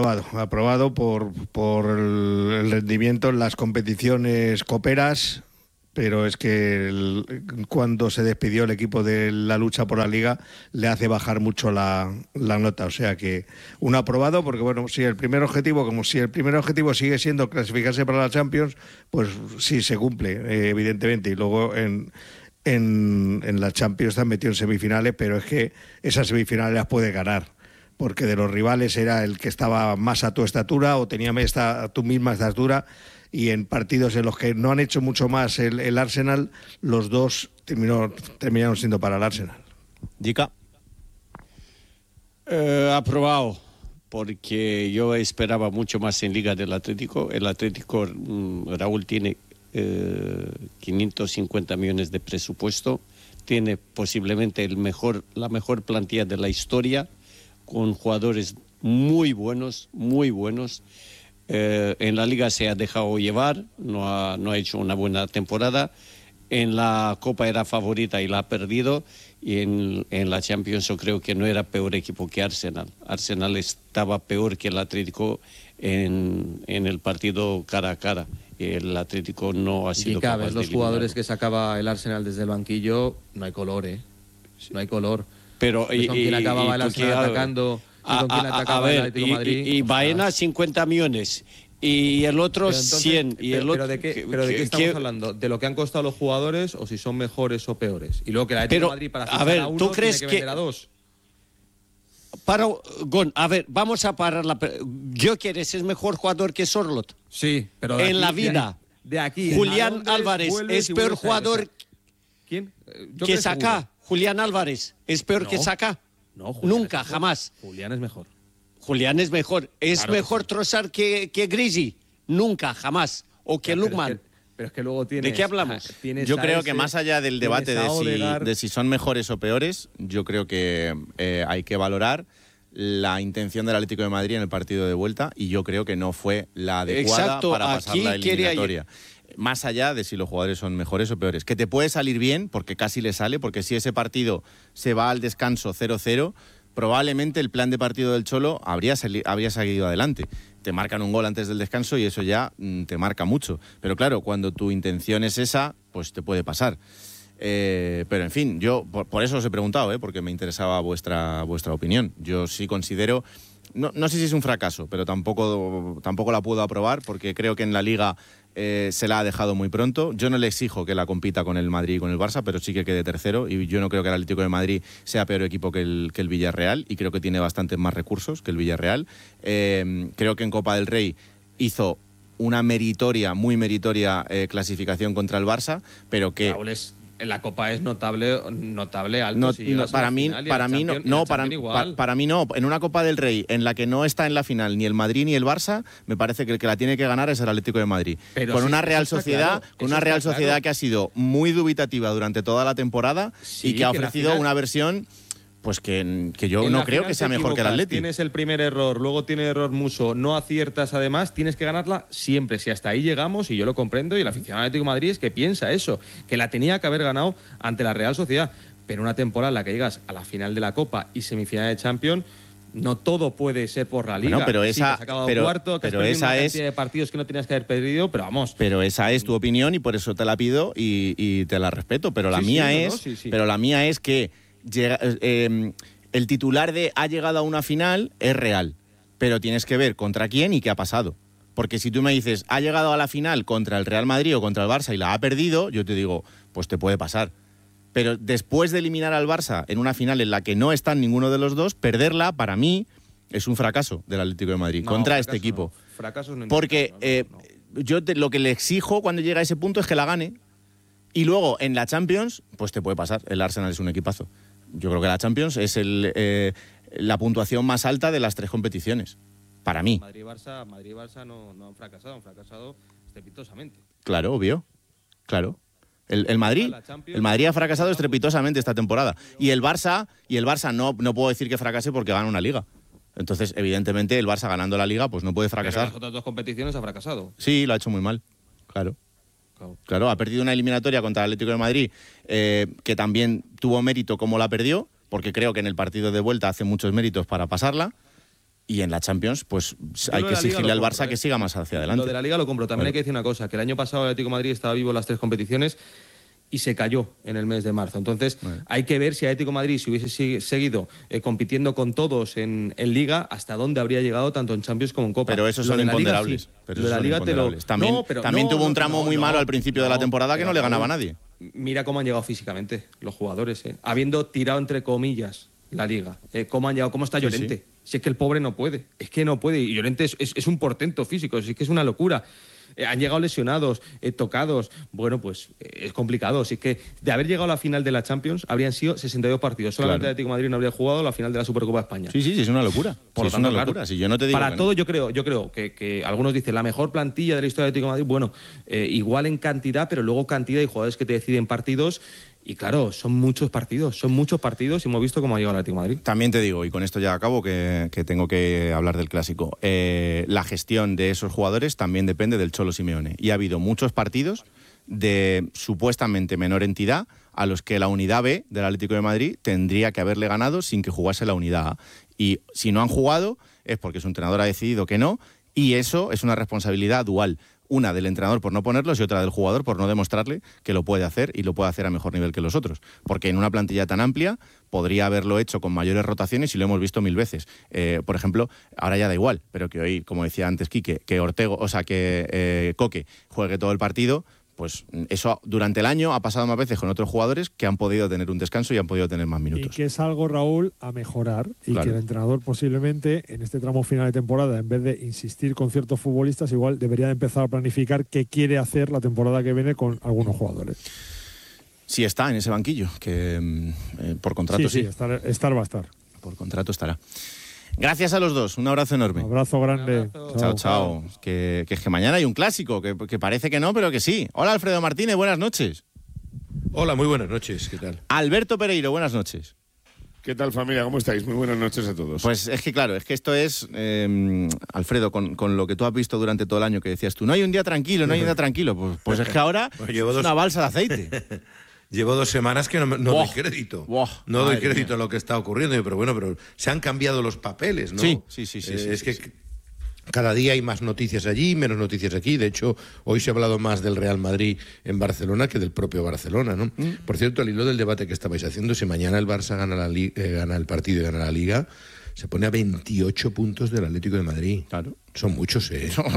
por el rendimiento en las competiciones coperas, pero es que cuando se despidió el equipo de la lucha por la Liga le hace bajar mucho la nota, o sea que un aprobado, porque bueno, si el primer objetivo sigue siendo clasificarse para la Champions, pues sí se cumple, evidentemente, y luego en la Champions están metidos en semifinales, pero es que esas semifinales las puede ganar, porque de los rivales era el que estaba más a tu estatura o tenía tu misma estatura, y en partidos en los que no han hecho mucho más el Arsenal, los dos terminaron siendo para el Arsenal. Jica. Aprobado, porque yo esperaba mucho más en Liga del Atlético. El Atlético, Raúl, tiene 550 millones de presupuesto, tiene posiblemente la mejor plantilla de la historia, con jugadores muy buenos. En la Liga se ha dejado llevar, no ha hecho una buena temporada. En la Copa era favorita y la ha perdido. Y en la Champions yo creo que no era peor equipo que Arsenal. Arsenal estaba peor que el Atlético en el partido cara a cara. Y el Atlético no ha sido capaz de los eliminarlo. jugadores que sacaba el Arsenal desde el banquillo, no hay color, no hay color. Pero ¿con quién acababa el Arsenal atacando? ¿Con quién atacaba el Atlético de Madrid? Y Baena 50 millones. Y el otro entonces, 100. ¿Pero de qué estamos hablando? ¿De lo que han costado los jugadores o si son mejores o peores? Y luego que el Atlético de Madrid para fichar a uno ¿tú crees tiene que vender a dos. Vamos a parar la... ¿Gyökeres es mejor jugador que Sorloth? Sí, pero en la vida. De aquí. Julián Álvarez es peor jugador. ¿Quién? Que Saka. Julián Álvarez es peor que Saka. No, nunca, jamás. Julián es mejor. ¿Es claro mejor Trossard que Grisi? Nunca, jamás. O que Lukman. Pero es que luego tienes... ¿De qué hablamos? Yo creo que más allá del debate de si son mejores o peores, yo creo que hay que valorar la intención del Atlético de Madrid en el partido de vuelta, y yo creo que no fue la adecuada para pasar la eliminatoria. Más allá de si los jugadores son mejores o peores. Que te puede salir bien, porque casi le sale, porque si ese partido se va al descanso 0-0, probablemente el plan de partido del Cholo habría seguido adelante. Te marcan un gol antes del descanso y eso ya te marca mucho. Pero claro, cuando tu intención es esa, pues te puede pasar. Pero en fin, yo por eso os he preguntado, porque me interesaba vuestra opinión. Yo sí considero, no sé si es un fracaso, pero tampoco la puedo aprobar, porque creo que en la Liga se la ha dejado muy pronto. Yo no le exijo que la compita con el Madrid y con el Barça, pero sí que quede tercero, y yo no creo que el Atlético de Madrid sea peor equipo que el Villarreal, y creo que tiene bastantes más recursos que el Villarreal. Creo que en Copa del Rey hizo una muy meritoria clasificación contra el Barça, pero que... Raúl, en la Copa es notable alto. Para mí no. En una Copa del Rey en la que no está en la final ni el Madrid ni el Barça, me parece que el que la tiene que ganar es el Atlético de Madrid. Pero con sí, una Real Sociedad, claro. Que ha sido muy dubitativa durante toda la temporada, y que ha ofrecido una versión pues que yo no creo que sea mejor que el Atlético. Tienes el primer error, luego tiene error Muso, no aciertas además, tienes que ganarla siempre. Si hasta ahí llegamos, y yo lo comprendo, y el aficionado del Atlético de Madrid es que piensa eso, que la tenía que haber ganado ante la Real Sociedad. Pero una temporada en la que llegas a la final de la Copa y semifinal de Champions, no todo puede ser por la Liga. Bueno, pero sí, has acabado cuarto, que has perdido una cantidad de partidos que no tenías que haber perdido, pero vamos. Pero esa es tu opinión y por eso te la pido y te la respeto. Pero la mía es que el titular de ha llegado a una final es real, pero tienes que ver contra quién y qué ha pasado. Porque si tú me dices, ha llegado a la final contra el Real Madrid o contra el Barça y la ha perdido, yo te digo, pues te puede pasar. Pero después de eliminar al Barça en una final en la que no está ninguno de los dos, perderla, para mí, es un fracaso del Atlético de Madrid contra este equipo. Porque yo lo que le exijo cuando llega a ese punto es que la gane. Y luego, en la Champions, pues te puede pasar. El Arsenal es un equipazo. Yo creo que la Champions es la puntuación más alta de las tres competiciones, para mí. Madrid y Barça no han fracasado estrepitosamente. Claro, obvio. Claro. El Madrid ha fracasado estrepitosamente esta temporada. Y el Barça no puedo decir que fracase porque gana una liga. Entonces, evidentemente, el Barça ganando la liga pues no puede fracasar. Pero en las otras dos competiciones ha fracasado. Sí, lo ha hecho muy mal. Claro, ha perdido una eliminatoria contra el Atlético de Madrid, que también tuvo mérito como la perdió, porque creo que en el partido de vuelta hace muchos méritos para pasarla. Y en la Champions, pues hay que exigirle al Barça que siga más hacia adelante. Lo de la Liga lo compro. También hay que decir una cosa, que el año pasado el Atlético de Madrid estaba vivo en las 3 competiciones y se cayó en el mes de marzo. Entonces, hay que ver si el Atlético de Madrid, si hubiese seguido compitiendo con todos en Liga, hasta dónde habría llegado tanto en Champions como en Copa. Pero esos son imponderables. También tuvo un tramo muy malo al principio de la temporada que no le ganaba a nadie. Mira cómo han llegado físicamente los jugadores, habiendo tirado entre comillas la Liga. ¿Cómo han llegado? ¿Cómo está Llorente? Sí. Si es que el pobre no puede. Es que no puede. Y Llorente es un portento físico. Es que es una locura. Han llegado lesionados, tocados. Bueno, pues es complicado. Así que de haber llegado a la final de la Champions, habrían sido 62 partidos. Solamente el Atlético de Madrid no habría jugado la final de la Supercopa de España. Sí, es una locura. Por lo tanto, es una locura. Si yo no te digo para todo, yo creo que algunos dicen la mejor plantilla de la historia del Atlético de Madrid. Bueno, igual en cantidad, pero luego cantidad y jugadores que te deciden partidos. Y claro, son muchos partidos y hemos visto cómo ha llegado el Atlético de Madrid. También te digo, y con esto ya acabo, que tengo que hablar del Clásico. La gestión de esos jugadores también depende del Cholo Simeone. Y ha habido muchos partidos de supuestamente menor entidad a los que la unidad B del Atlético de Madrid tendría que haberle ganado sin que jugase la unidad A. Y si no han jugado es porque su entrenador ha decidido que no, y eso es una responsabilidad dual. Una del entrenador por no ponerlos y otra del jugador por no demostrarle que lo puede hacer y lo puede hacer a mejor nivel que los otros. Porque en una plantilla tan amplia podría haberlo hecho con mayores rotaciones y lo hemos visto 1000 veces. Por ejemplo, ahora ya da igual, pero que hoy, como decía antes Quique, que Coque juegue todo el partido, pues eso durante el año ha pasado más veces con otros jugadores que han podido tener un descanso y han podido tener más minutos. Y que es algo, Raúl, a mejorar y que el entrenador posiblemente en este tramo final de temporada, en vez de insistir con ciertos futbolistas, igual debería de empezar a planificar qué quiere hacer la temporada que viene con algunos jugadores. Sí está en ese banquillo, que por contrato sí. Estar va a estar. Por contrato estará. Gracias a los dos, un abrazo enorme. Un abrazo grande. Chao. Que es que mañana hay un clásico, que parece que no, pero que sí. Hola, Alfredo Martínez, buenas noches. Hola, muy buenas noches, ¿qué tal? Alberto Pereiro, buenas noches. ¿Qué tal, familia? ¿Cómo estáis? Muy buenas noches a todos. Pues es que claro, es que esto es, Alfredo, con lo que tú has visto durante todo el año, que decías tú, no hay un día tranquilo, pues es que ahora es una balsa de aceite. Llevo 2 semanas que no doy crédito. No doy crédito a lo que está ocurriendo, pero se han cambiado los papeles, ¿no? Sí. Es que cada día hay más noticias allí, menos noticias aquí. De hecho, hoy se ha hablado más del Real Madrid en Barcelona que del propio Barcelona, ¿no? Por cierto, al hilo del debate que estabais haciendo, si mañana el Barça gana el partido y gana la Liga, se pone a 28 puntos del Atlético de Madrid. Claro. Son muchos,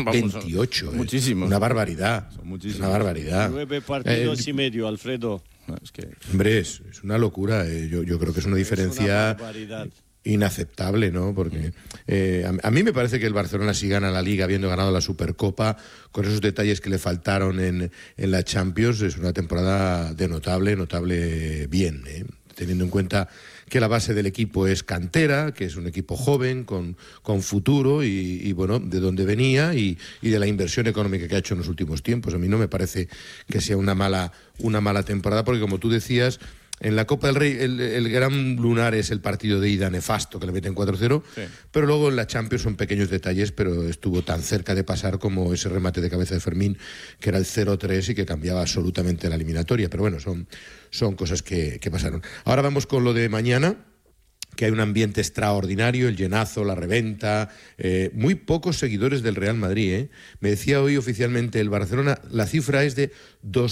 28. Muchísimos. Una barbaridad. Son muchísimos. Una barbaridad. 9 partidos y medio, Alfredo. Hombre, es una locura. Yo creo que es una diferencia inaceptable, ¿no? Porque a mí me parece que el Barcelona, si gana la Liga habiendo ganado la Supercopa, con esos detalles que le faltaron en la Champions, es una temporada de notable bien, teniendo en cuenta que la base del equipo es cantera, que es un equipo joven, con futuro y bueno, de dónde venía y de la inversión económica que ha hecho en los últimos tiempos. A mí no me parece que sea una mala temporada, porque como tú decías, en la Copa del Rey el gran lunar es el partido de ida nefasto, que le meten 4-0, pero luego en la Champions son pequeños detalles, pero estuvo tan cerca de pasar como ese remate de cabeza de Fermín, que era el 0-3 y que cambiaba absolutamente la eliminatoria. Pero bueno, son cosas que pasaron. Ahora vamos con lo de mañana, que hay un ambiente extraordinario, el llenazo, la reventa, muy pocos seguidores del Real Madrid. Me decía hoy oficialmente el Barcelona, la cifra es de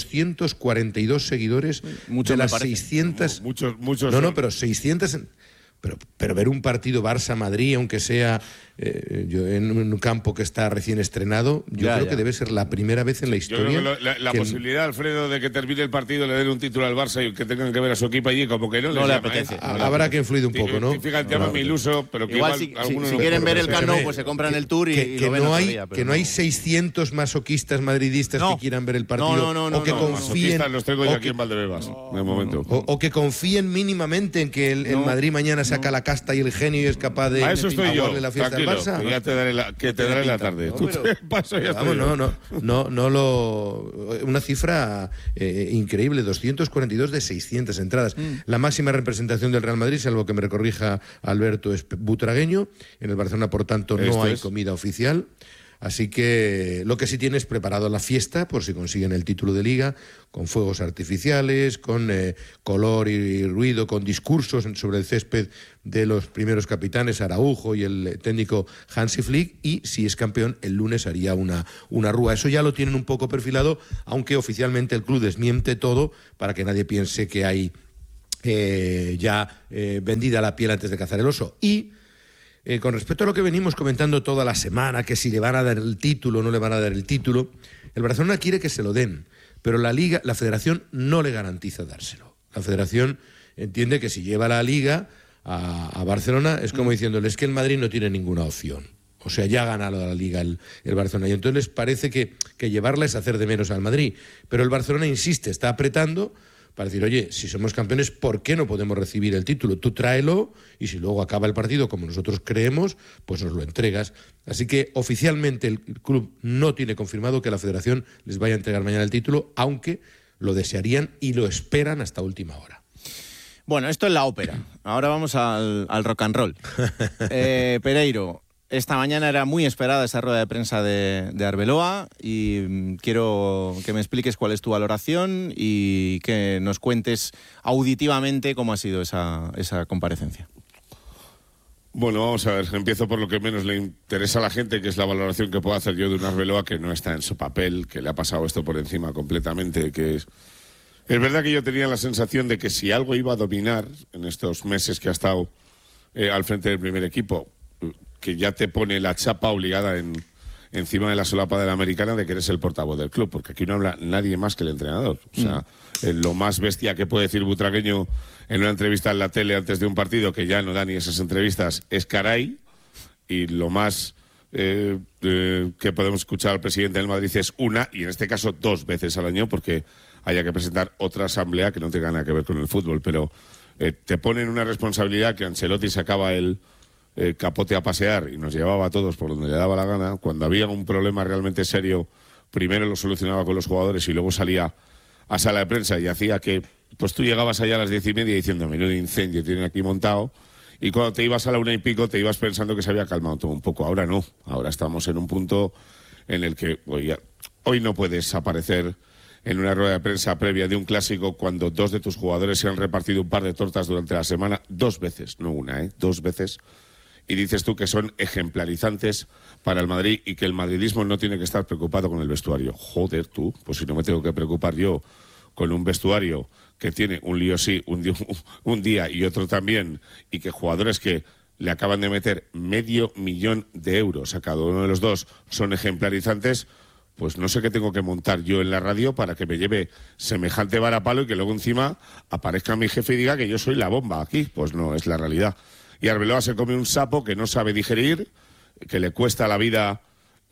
242 seguidores de las 600... Muchos. No, pero 600... Pero ver un partido Barça-Madrid, aunque sea en un campo que está recién estrenado, yo creo que debe ser la primera vez en la historia. Yo creo que la posibilidad, Alfredo, de que termine el partido, le den un título al Barça y que tengan que ver a su equipo allí, como que no le apetece. Habrá que influir un poco, ¿no? Fíjate, llámame iluso, pero que igual si quieren ver el Camp Nou, pues se compran el tour y lo ven otro día. Que no hay 600 masoquistas madridistas que quieran ver el partido. O que confíen. Los tengo yo aquí en Valdebebas, de momento. O que confíen mínimamente en que el Madrid mañana saca la casta y el genio y es capaz de aguarle la fiesta al Barça. Ya te daré la tarde. Una cifra increíble, 242 de 600 entradas. La máxima representación del Real Madrid, salvo que me corrija Alberto, es butragueño. En el Barcelona, por tanto, no hay comida oficial. Así que lo que sí tiene es preparado la fiesta por si consiguen el título de Liga, con fuegos artificiales, con color y ruido, con discursos sobre el césped de los primeros capitanes, Araujo y el técnico Hansi Flick, y si es campeón, el lunes haría una rúa. Eso ya lo tienen un poco perfilado, aunque oficialmente el club desmiente todo para que nadie piense que hay vendida la piel antes de cazar el oso. Y con respecto a lo que venimos comentando toda la semana, que si le van a dar el título o no le van a dar el título, el Barcelona quiere que se lo den, pero la Federación no le garantiza dárselo. La Federación entiende que si lleva la Liga a Barcelona es como diciéndole, es que el Madrid no tiene ninguna opción. O sea, ya ha ganado la Liga el Barcelona. Y entonces les parece que llevarla es hacer de menos al Madrid. Pero el Barcelona insiste, está apretando para decir, oye, si somos campeones, ¿por qué no podemos recibir el título? Tú tráelo y si luego acaba el partido como nosotros creemos, pues nos lo entregas. Así que oficialmente el club no tiene confirmado que la Federación les vaya a entregar mañana el título, aunque lo desearían y lo esperan hasta última hora. Bueno, esto es la ópera. Ahora vamos al rock and roll. Pereiro, esta mañana era muy esperada esa rueda de prensa de Arbeloa y quiero que me expliques cuál es tu valoración y que nos cuentes auditivamente cómo ha sido esa comparecencia. Bueno, vamos a ver, empiezo por lo que menos le interesa a la gente, que es la valoración que puedo hacer yo de un Arbeloa que no está en su papel, que le ha pasado esto por encima completamente, que es verdad que yo tenía la sensación de que si algo iba a dominar en estos meses que ha estado al frente del primer equipo, que ya te pone la chapa obligada encima de la solapa de la americana de que eres el portavoz del club, porque aquí no habla nadie más que el entrenador. O sea, lo más bestia que puede decir Butragueño en una entrevista en la tele antes de un partido, que ya no da ni esas entrevistas, es caray, y lo más que podemos escuchar al presidente del Madrid es una, y en este caso 2 veces al año, porque haya que presentar otra asamblea que no tenga nada que ver con el fútbol, pero te ponen una responsabilidad que Ancelotti sacaba el capote a pasear y nos llevaba a todos por donde le daba la gana. Cuando había un problema realmente serio, primero lo solucionaba con los jugadores y luego salía a sala de prensa y hacía que pues tú llegabas allá a las 10:30 diciendo, menudo incendio tienen aquí montado, y cuando te ibas a la 1:00 te ibas pensando que se había calmado todo un poco. Ahora no, ahora estamos en un punto en el que hoy no puedes aparecer en una rueda de prensa previa de un clásico cuando 2 de tus jugadores se han repartido un par de tortas durante la semana, 2 veces, no una, 2 veces, y dices tú que son ejemplarizantes para el Madrid y que el madridismo no tiene que estar preocupado con el vestuario. Joder, tú, pues si no me tengo que preocupar yo con un vestuario que tiene un lío sí, un día y otro también, y que jugadores que le acaban de meter €500,000 a cada uno de los dos son ejemplarizantes, pues no sé qué tengo que montar yo en la radio para que me lleve semejante varapalo y que luego encima aparezca mi jefe y diga que yo soy la bomba aquí. Pues no, es la realidad. Y Arbeloa se come un sapo que no sabe digerir, que le cuesta la vida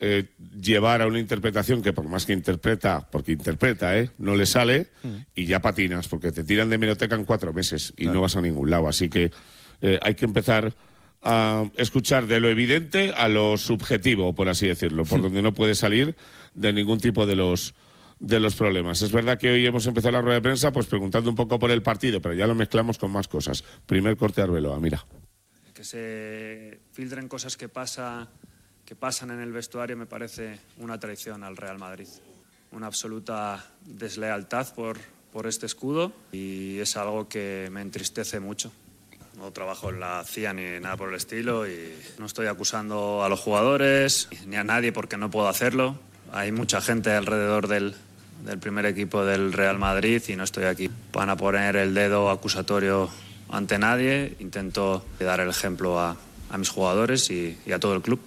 llevar a una interpretación que por más que interpreta, porque interpreta, no le sale, y ya patinas, porque te tiran de hemeroteca en 4 meses y no vas a ningún lado. Así que hay que empezar a escuchar de lo evidente a lo subjetivo, por así decirlo, por donde no puede salir de ningún tipo de los problemas. Es verdad que hoy hemos empezado la rueda de prensa pues preguntando un poco por el partido, pero ya lo mezclamos con más cosas. Primer corte de Arbeloa, mira. Que se filtren cosas que pasan en el vestuario me parece una traición al Real Madrid. Una absoluta deslealtad por este escudo y es algo que me entristece mucho. No trabajo en la CIA ni nada por el estilo y no estoy acusando a los jugadores ni a nadie porque no puedo hacerlo. Hay mucha gente alrededor del primer equipo del Real Madrid y no estoy aquí para poner el dedo acusatorio ante nadie. Intento dar el ejemplo a mis jugadores y a todo el club.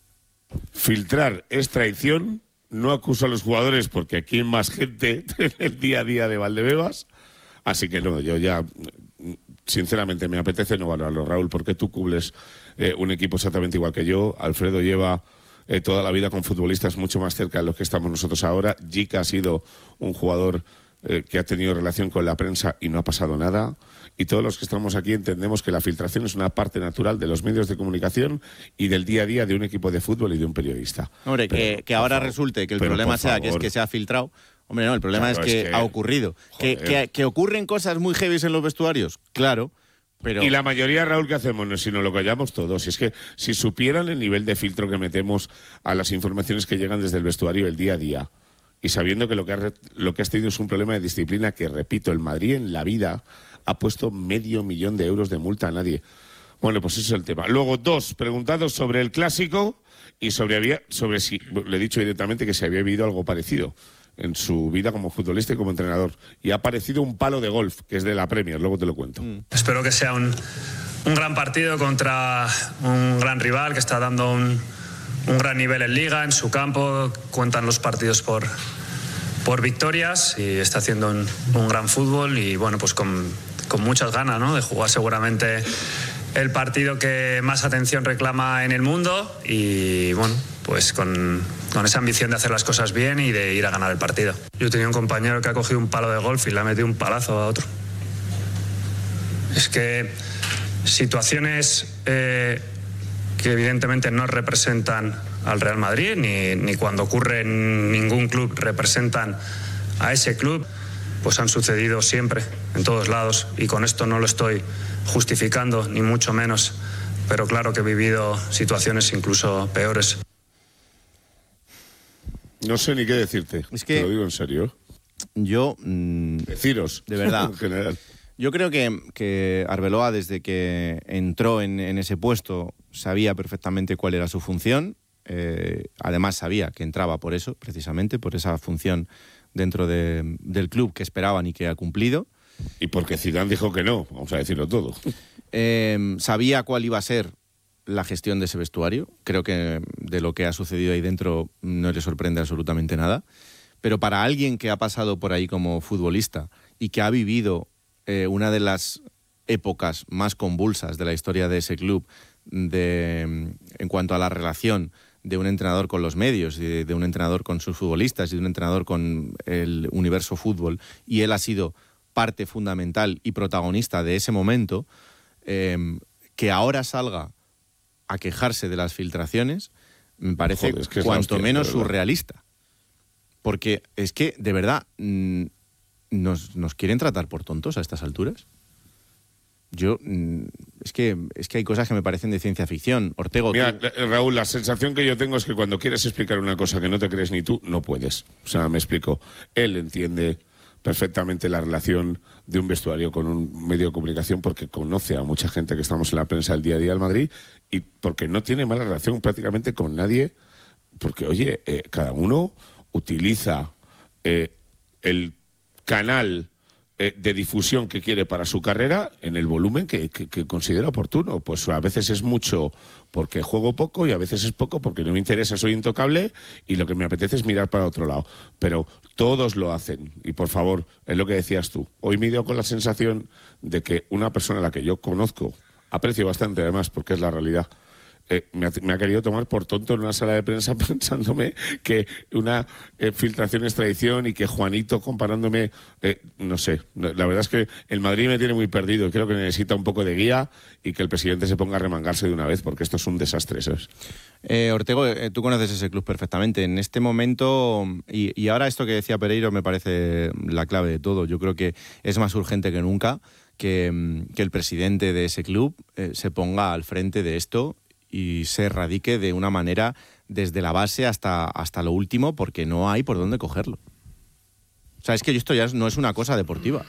Filtrar es traición, no acuso a los jugadores porque aquí hay más gente en el día a día de Valdebebas, así que no, yo ya sinceramente me apetece no valorarlo, Raúl, porque tú cubres un equipo exactamente igual que yo. Alfredo lleva toda la vida con futbolistas mucho más cerca de los que estamos nosotros ahora. Jica ha sido un jugador que ha tenido relación con la prensa y no ha pasado nada. Y todos los que estamos aquí entendemos que la filtración es una parte natural de los medios de comunicación y del día a día de un equipo de fútbol y de un periodista. Hombre, pero, que ahora resulte que el problema sea que es que se ha filtrado. Hombre, no, el problema es que ha ocurrido. ¿Que ocurren cosas muy heavies en los vestuarios? Claro, Y la mayoría, Raúl, ¿qué hacemos? No, si no lo callamos todos. Es que si supieran el nivel de filtro que metemos a las informaciones que llegan desde el vestuario el día a día, y sabiendo que lo que has tenido es un problema de disciplina que, repito, el Madrid en la vida ha puesto 500.000 euros de multa a nadie. Bueno, pues ese es el tema. Luego, 2 preguntados sobre el Clásico y sobre si, le he dicho directamente que se había vivido algo parecido en su vida como futbolista y como entrenador. Y ha aparecido un palo de golf, que es de la Premier, luego te lo cuento. Espero que sea un gran partido contra un gran rival que está dando un gran nivel en Liga, en su campo. Cuentan los partidos por victorias y está haciendo un gran fútbol y bueno, pues con muchas ganas, ¿no?, de jugar seguramente el partido que más atención reclama en el mundo y bueno, pues con esa ambición de hacer las cosas bien y de ir a ganar el partido. Yo tenía un compañero que ha cogido un palo de golf y le ha metido un palazo a otro. Es que situaciones que evidentemente no representan al Real Madrid ni cuando ocurre en ningún club representan a ese club, pues han sucedido siempre, en todos lados, y con esto no lo estoy justificando, ni mucho menos, pero claro que he vivido situaciones incluso peores. No sé ni qué decirte, es que te lo digo en serio. Yo... deciros, de verdad, en general. Yo creo que Arbeloa, desde que entró en ese puesto, sabía perfectamente cuál era su función. Además, sabía que entraba por eso, precisamente, por esa función dentro del club que esperaban y que ha cumplido. Y porque Zidane dijo que no, vamos a decirlo todo. Sabía cuál iba a ser la gestión de ese vestuario. Creo que de lo que ha sucedido ahí dentro no le sorprende absolutamente nada. Pero para alguien que ha pasado por ahí como futbolista y que ha vivido una de las épocas más convulsas de la historia de ese club en cuanto a la relación de un entrenador con los medios, de un entrenador con sus futbolistas y de un entrenador con el universo fútbol, y él ha sido parte fundamental y protagonista de ese momento, que ahora salga a quejarse de las filtraciones, me parece cuanto menos surrealista. Porque es que, de verdad, ¿nos quieren tratar por tontos a estas alturas? Yo, es que hay cosas que me parecen de ciencia ficción. Ortego... Mira, Raúl, la sensación que yo tengo es que cuando quieres explicar una cosa que no te crees ni tú, no puedes. O sea, me explico. Él entiende perfectamente la relación de un vestuario con un medio de comunicación porque conoce a mucha gente que estamos en la prensa el día a día del Madrid y porque no tiene mala relación prácticamente con nadie, porque, oye, cada uno utiliza el canal de difusión que quiere para su carrera en el volumen que considera oportuno. Pues a veces es mucho porque juego poco y a veces es poco porque no me interesa, soy intocable y lo que me apetece es mirar para otro lado. Pero todos lo hacen y por favor, es lo que decías tú. Hoy me he ido con la sensación de que una persona a la que yo conozco, aprecio bastante además porque es la realidad, me ha querido tomar por tonto en una sala de prensa pensándome que una filtración es traición y que Juanito comparándome, no sé, la verdad es que el Madrid me tiene muy perdido y creo que necesita un poco de guía y que el presidente se ponga a remangarse de una vez porque esto es un desastre, ¿sabes? Ortego, tú conoces ese club perfectamente. En este momento, y ahora esto que decía Pereiro me parece la clave de todo, yo creo que es más urgente que nunca que el presidente de ese club se ponga al frente de esto y se erradique de una manera desde la base hasta lo último, porque no hay por dónde cogerlo. O sea, es que esto ya no es una cosa deportiva.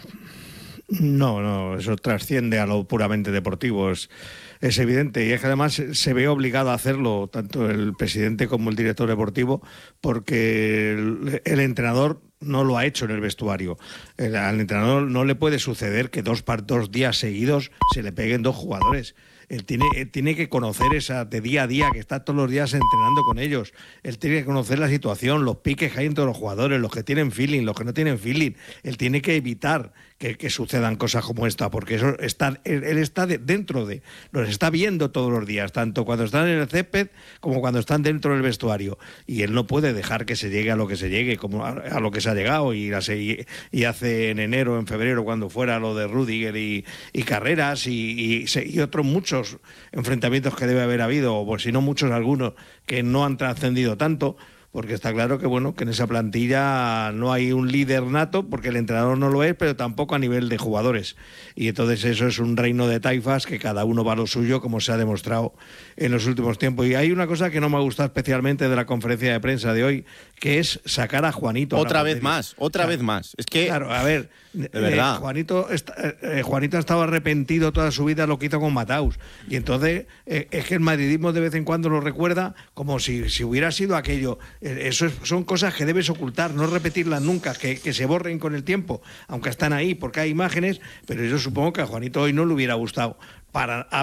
No, eso trasciende a lo puramente deportivo, es evidente, y es que además se ve obligado a hacerlo tanto el presidente como el director deportivo porque el entrenador no lo ha hecho en el vestuario. Al entrenador no le puede suceder que dos días seguidos se le peguen 2 jugadores. Él tiene que conocer esa de día a día, que está todos los días entrenando con ellos. Él tiene que conocer la situación, los piques que hay entre los jugadores, los que tienen feeling, los que no tienen feeling. Él tiene que evitar que sucedan cosas como esta, porque eso él está dentro de, los está viendo todos los días, tanto cuando están en el césped como cuando están dentro del vestuario. Y él no puede dejar que se llegue a lo que se llegue, como a lo que se ha llegado. Y hace en enero, en febrero, cuando fuera lo de Rüdiger y Carreras y otros muchos enfrentamientos que debe haber habido, o por si no muchos, algunos que no han trascendido tanto, porque está claro que bueno, que en esa plantilla no hay un líder nato, porque el entrenador no lo es, pero tampoco a nivel de jugadores. Y entonces eso es un reino de taifas que cada uno va a lo suyo, como se ha demostrado en los últimos tiempos. Y hay una cosa que no me ha gustado especialmente de la conferencia de prensa de hoy, que es sacar a Juanito. Otra vez más. Es que... Claro, a ver, de verdad. Juanito ha estado arrepentido toda su vida de lo que hizo con Mataus. Y entonces es que el madridismo de vez en cuando lo recuerda como si hubiera sido aquello. Eso son cosas que debes ocultar, no repetirlas nunca, que se borren con el tiempo, aunque están ahí porque hay imágenes, pero yo supongo que a Juanito hoy no le hubiera gustado para